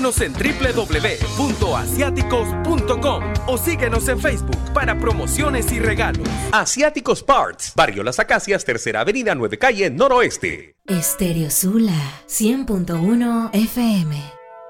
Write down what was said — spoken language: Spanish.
Visítenos en www.asiáticos.com o síguenos en Facebook para promociones y regalos. Asiáticos Parts, Barrio Las Acacias, Tercera Avenida, 9 Calle, Noroeste. Estéreo Sula 100.1 FM.